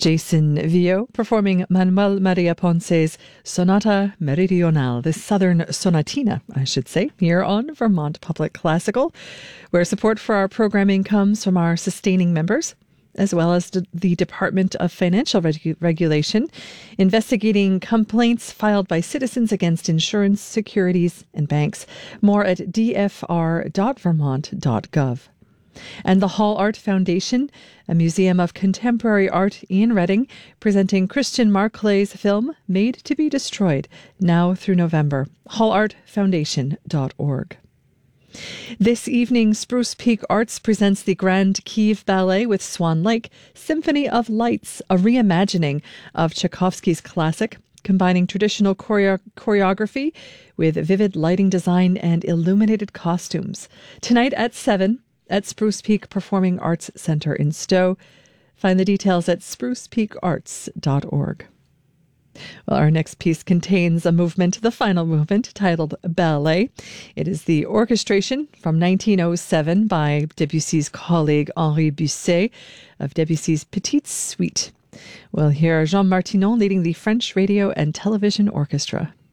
Jason Vio performing Manuel Maria Ponce's Sonata Meridional, the Southern Sonatina, I should say, here on Vermont Public Classical, where support for our programming comes from our sustaining members, as well as the Department of Financial Regulation, investigating complaints filed by citizens against insurance, securities, and banks. More at dfr.vermont.gov. And the Hall Art Foundation, a museum of contemporary art in Reading, presenting Christian Marclay's film Made to be Destroyed, now through November. hallartfoundation.org. This evening, Spruce Peak Arts presents the Grand Kiev Ballet with Swan Lake, Symphony of Lights, a reimagining of Tchaikovsky's classic, combining traditional choreography with vivid lighting design and illuminated costumes. Tonight at 7 at Spruce Peak Performing Arts Center in Stowe. Find the details at sprucepeakarts.org. Well, our next piece contains a movement, the final movement, titled Ballet. It is the orchestration from 1907 by Debussy's colleague Henri Busset of Debussy's Petite Suite. We'll hear Jean Martinon leading the French Radio and Television Orchestra.